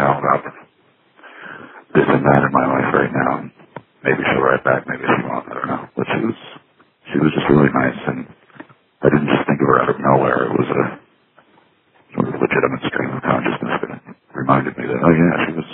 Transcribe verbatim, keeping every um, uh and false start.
email about this and that in my life right now. And maybe she'll write back, maybe she won't, I don't know. But she was, she was just really nice, and I didn't just think of her out of nowhere. It was a sort of legitimate stream of consciousness that reminded me that, oh yeah, she was